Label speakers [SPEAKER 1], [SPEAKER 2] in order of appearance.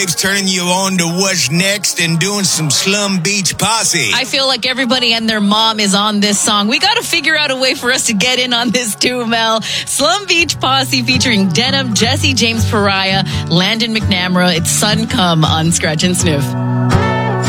[SPEAKER 1] turning you on to what's next and doing some Slum Beach Posse.
[SPEAKER 2] I feel like everybody and their mom is on this song. We got to figure out a way for us to get in on this too, Mel. Slum Beach Posse featuring Denim, Jesse James Pariah, Landon McNamara. It's Sun Come on Scratch and Sniff.